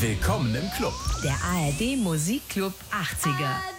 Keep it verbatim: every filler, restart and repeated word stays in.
Willkommen im Club. Der A R D Musikclub achtziger.